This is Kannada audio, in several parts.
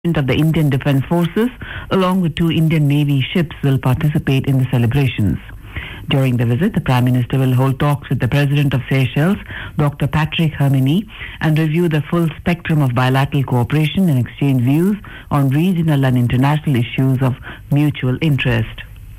of the Indian Defence Forces, along with 2 Indian Navy ships, will participate in the celebrations. During the visit, the Prime Minister will hold talks with the President of Seychelles, Dr. Patrick Herminy, and review the full spectrum of bilateral cooperation and exchange views on regional and international issues of mutual interest.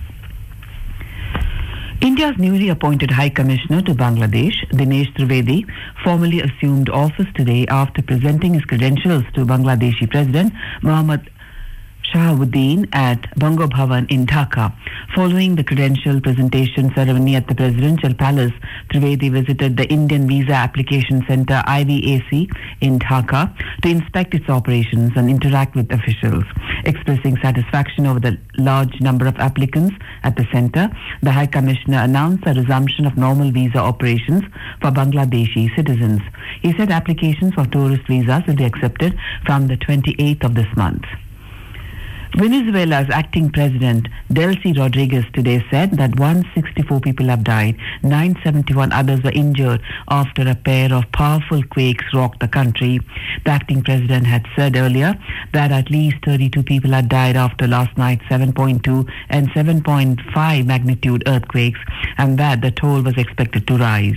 India's newly appointed High Commissioner to Bangladesh, Dinesh Trivedi, formally assumed office today after presenting his credentials to Bangladeshi President Mohammad Shahabuddin at Bango Bhavan in Dhaka. Following the credential presentation ceremony at the Presidential Palace, Trivedi visited the Indian Visa Application Centre IVAC in Dhaka to inspect its operations and interact with officials. Expressing satisfaction over the large number of applicants at the centre, the High Commissioner announced a resumption of normal visa operations for Bangladeshi citizens. He said applications for tourist visas will be accepted from the 28th of this month. Venezuela's acting president, Delcy Rodriguez, today said that 164 people have died, 971 others were injured after a pair of powerful quakes rocked the country. The acting president had said earlier that at least 32 people had died after last night's 7.2 and 7.5 magnitude earthquakes, and that the toll was expected to rise.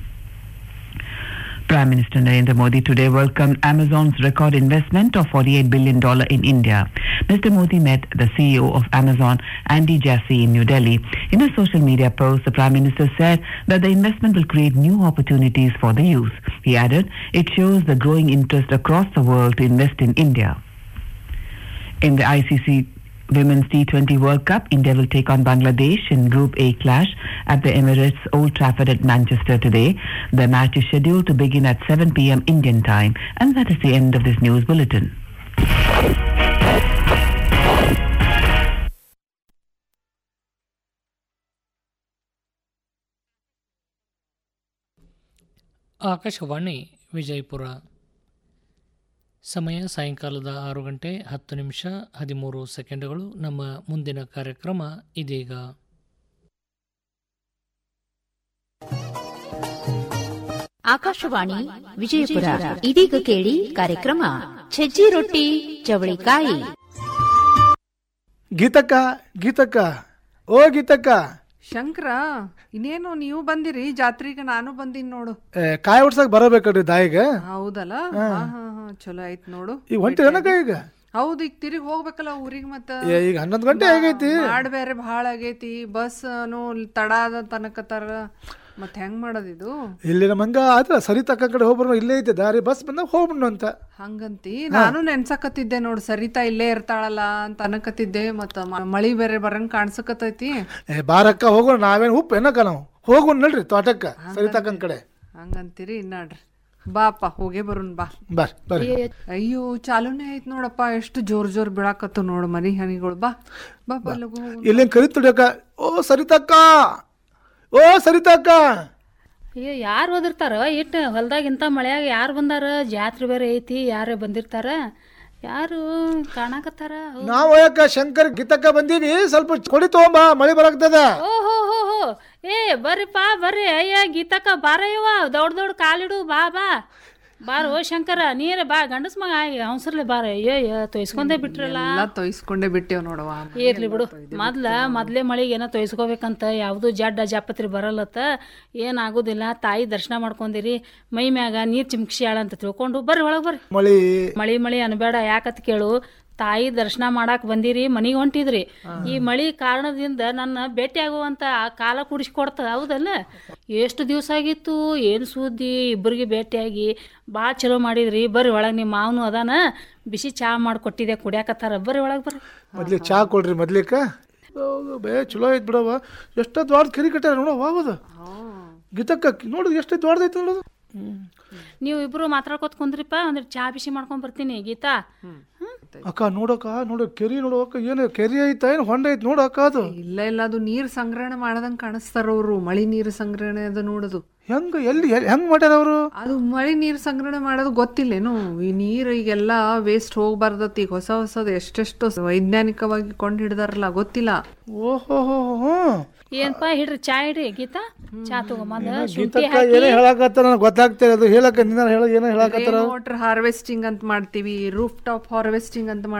Prime Minister Narendra Modi today welcomed Amazon's record investment of $48 billion in India. Mr. Modi met the CEO of Amazon, Andy Jassy, in New Delhi. In a social media post, the Prime Minister said that the investment will create new opportunities for the youth. He added, it shows the growing interest across the world to invest in India. In the ICC Women's T20 World Cup, India will take on Bangladesh in Group A clash at the Emirates Old Trafford at Manchester today. The match is scheduled to begin at 7 p.m. Indian time. And that is the end of this news bulletin. Akashvani Vijayapura. ಸಮಯ ಸಾಯಂಕಾಲದ 6:10 ನಮ್ಮ ಮುಂದಿನ ಕಾರ್ಯಕ್ರಮ ಇದೀಗ. ಆಕಾಶವಾಣಿ ವಿಜಯಪುರ. ಇದೀಗ ಕೇಳಿ ಕಾರ್ಯಕ್ರಮ ಸಜ್ಜಿ ರೊಟ್ಟಿ ಚವಳಿಕಾಯಿ. ಗೀತಕ್ಕ ಗೀತಕ್ಕ ಓ ಗೀತಕ್ಕ. ಶಂಕರ, ಇನ್ನೇನು ನೀವು ಬಂದಿರಿ ಜಾತ್ರೆಗೆ? ನಾನು ಬಂದಿನಿ ನೋಡು. ಕಾಯಿ ಹೊಡ್ಸಕ್ ಬರಬೇಕಲ್ರಿ ದಾಯಿಗೆ. ಹೌದಲ್ಲ, ಚಲೋ ಆಯ್ತು ನೋಡು. ಈಗ ಹೊಂಟಿರನಕ ಈಗ? ಹೌದು, ಈಗ ತಿರುಗಿ ಹೋಗ್ಬೇಕಲ್ಲ ಊರಿಗೆ. ಮತ್ತ ಈಗ 11 ಗಂಟೆ ಆಗೈತಿ. ಮಾಡ್ ಬೇರೆ ಭಾಳ ಆಗೈತಿ. ಬಸ್ ತಡ ಆದ ತನಕತ್ತಾರ. ಮತ್ತೆ ಹೆಂಗ್ ಮಾಡೋದಿದು? ಇಲ್ಲಿ ನಮ್ಮಂಗ ಆದ್ರ ಸರಿ ತಕ್ಕ ಕಡೆ ಹೋಗ್ಬರೋ, ಇಲ್ಲೇ ಐತೆ ದಾರಿ, ಬಸ್ ಬಂದಾಗ ಹೋಗ್ಬಿಡ್ನು ಅಂತ. ಹಂಗಂತಿ ನಾನು ನೆನ್ಸಕತ್ತಿದ್ದೆ ನೋಡು. ಸರಿತಾ ಇಲ್ಲೇ ಇರ್ತಾಳಲ್ಲ ಅಂತ ಅನ್ಕತ್ತಿದ್ದೆ. ಮತ್ತ ಮಳಿ ಬೇರೆ ಬರಂಗ್ ಕಾಣ್ಸಕತ್ತೈತಿ. ಬಾರಕ್ಕ ಹೋಗೋಣ. ನಾವೇನು ಉಪ್ಪು ಏನಕ್ಕ, ನಾವು ಹೋಗೋಣ ನಡ್ರಿ ತೋಟಕ್ಕ ಸರಿ ತಕ್ಕಂದ್ ಕಡೆ. ಹಂಗಂತೀರಿ? ಇನ್ನಾಡ್ರಿ ಬಾಪ, ಹೋಗೇ ಬರೋನ್ ಬಾ. ಬರ್ರಿ. ಅಯ್ಯೋ, ಚಾಲೂನೇ ಆಯ್ತು ನೋಡಪ್ಪ. ಎಷ್ಟು ಜೋರ್ ಬೀಳಾಕತ್ತು ನೋಡು ಮರಿ ಹನಿಗಳು. ಬಾ ಬಾ ಬಾ ಲಗು. ಇಲ್ಲೇನ್ ಕರಿತುಡಿಯಕ್ಕ. ಓ ಸರಿತಕ್ಕ, ಓ ಸರಿತಕ್ಕ. ಅಯ್ಯೋ, ಯಾರು ಓದಿರ್ತಾರ? ಇಟ್ಟು ಹೊಲ್ದಾಗ ಇಂಥ ಮಳೆಯಾಗ ಯಾರು ಬಂದಾರ? ಜಾತ್ರೆ ಬೇರೆ ಐತಿ, ಯಾರೇ ಬಂದಿರ್ತಾರ? ಯಾರು ಕಾಣಕತ್ತಾರ? ನಾವು ಯಾಕ ಶಂಕರ್ ಗೀತಕ್ಕ ಬಂದೀವಿ. ಸ್ವಲ್ಪ ಕೊಡಿ ತಗೊಂಬ, ಮಳೆ ಬರಾಕ್ತದ. ಓಹೋ ಹೋ ಹೋ, ಏ ಬರ್ರಿಪ್ಪ ಬರ್ರಿ. ಅಯ್ಯ ಗೀತಕ್ಕ ಬಾರ, ಇವ ದೊಡ್ಡ ಕಾಲಿಡು. ಬಾ ಬಾ ಬಾರ. ಓ ಶಂಕರ, ನೀರ ಬಾ. ಗಂಡಸ್ ಮಗ ಅವಸರ್ಲೆ ಬಾರ. ಅಯ್ಯೋ ತೊಯ್ಸ್ಕೊಂಡೇ ಬಿಟ್ರಲ್ಲ. ತೊಯ್ಸ್ಕೊಂಡೇ ಬಿಟ್ಟೇವ್ ನೋಡವ. ಇರ್ಲಿ ಬಿಡು. ಮೊದ್ಲೇ ಮಳಿಗೆ ಏನೋ ತೊಯ್ಸ್ಕೋಬೇಕಂತ ಯಾವುದು ಜಡ್ಡ ಜಾಪತ್ರಿ ಬರಲ್ಲತ್ತ. ಏನಾಗುದಿಲ್ಲ. ತಾಯಿ ದರ್ಶನ ಮಾಡ್ಕೊಂಡಿರಿ. ಮೈ ಮ್ಯಾಗ ನೀರ್ ಚಿಮ್ಕಿಸ್ಯಾಳ ಅಂತ ತಿಳ್ಕೊಂಡು ಬರ್ರಿ ಒಳಗ್ ಬರ್ರಿ. ಮಳಿ ಅನ್ಬೇಡ. ಯಾಕತ್ ಕೇಳು, ತಾಯಿ ದರ್ಶನ ಮಾಡಾಕ್ ಬಂದಿರಿ, ಮನಿಗೆ ಹೊಂಟಿದ್ರಿ. ಈ ಮಳಿ ಕಾರಣದಿಂದ ನನ್ನ ಭೇಟಿ ಆಗುವಂತ ಕಾಲ ಕುಡಿಸ್ಕೊಡ್ತ. ಹೌದಲ್ಲ? ಎಷ್ಟು ದಿವಸ ಆಗಿತ್ತು, ಏನು ಸುದ್ದಿ. ಇಬ್ಬರಿಗೆ ಭೇಟಿಯಾಗಿ ಭಾಳ ಚಲೋ ಮಾಡಿದ್ರಿ. ಬರ್ರಿ ಒಳಗೆ. ನಿಮ್ಮ ಮಾವನು ಅದಾನ, ಬಿಸಿ ಚಾ ಮಾಡಿಕೊಟ್ಟಿದ್ದೆ, ಕುಡಿಯಾಕತ್ತಾರ. ಬರ್ರಿ ಒಳಗೆ ಬರ್ರಿ. ಮೊದ್ಲಿಗೆ ಚಾ ಕೊಡ್ರಿ. ಮೊದ್ಲಿಕ ಚಲೋ ಐತ್ ಬಿಡವ. ಎಷ್ಟ ದೊಡ್ಡ ಕೆರಿ ಕಟ್ಟಾರ ನೋಡವ. ಹೌದು ಗೀತಕ್ಕ, ನೋಡುದು ಎಷ್ಟು ದೊಡ್ಡದೈತೆ ನೋಡೋದು. ನೀವು ಇಬ್ರು ಮಾತಾಡ್ಕೊತ ಕುಂದ್ರಿಪ್ಪ. ಅಂದ್ರೆ ಚಾ ಬಿಸಿ ಮಾಡ್ಕೊಂಡ್ ಬರ್ತೀನಿ. ಗೀತಾ ಅಕ್ಕ ನೋಡಕ್ಕ, ನೋಡು ಕೆರಿ ನೋಡಕ್ಕ. ಏನು ಕೆರಿ ಐತ, ಏನು ಹೊಂಡ ಐತ್ ನೋಡಕ್ಕ. ಅದು ಇಲ್ಲ, ಅದು ನೀರ್ ಸಂಗ್ರಹಣೆ ಮಾಡದಂಗ್ ಕಾಣಿಸ್ತಾರ ಅವ್ರು. ಮಳಿ ನೀರು ಸಂಗ್ರಹಣೆ ಅದು ನೋಡೋದು. ಹೆಂಗ ಹೆಂಗ್ ಮಾಡ್ಯಾರ ಅವರು? ಅದು ಮಳಿ ನೀರ್ ಸಂಗ್ರಹಣೆ ಮಾಡೋದು ಗೊತ್ತಿಲ್ಲೇನು? ಈ ನೀರ್ ಈಗೆಲ್ಲ ವೇಸ್ಟ್ ಹೋಗ್ಬಾರ್ದತ್. ಈಗ ಹೊಸದು ಎಷ್ಟೆಷ್ಟು ವೈಜ್ಞಾನಿಕವಾಗಿ ಕೊಂಡ್ ಹಿಡ್ದಾರಲ್ಲ, ಗೊತ್ತಿಲ್ಲ. ಓಹೋ, ಏನಪ್ಪಾ ಹಿಡ್ರಿ, ಚಾ ಇಡ್ರಿ. ಗೀತಾ ಚಾ ತಗೊಂಬಂದ ಗೊತ್ತಾಗ್ತದೆ. ಅದು ಹೇಳಕ್ಕ, ಏನ ಹೇಳಕತ್ತಾರ? ವಾಟರ್ ಹಾರ್ವೆಸ್ಟಿಂಗ್ ಅಂತ ಮಾಡ್ತೀವಿ, ರೂಫ್ ಟಾಪ್ ಹಾರ್ವೆಸ್ಟಿಂಗ್ ಅಂತ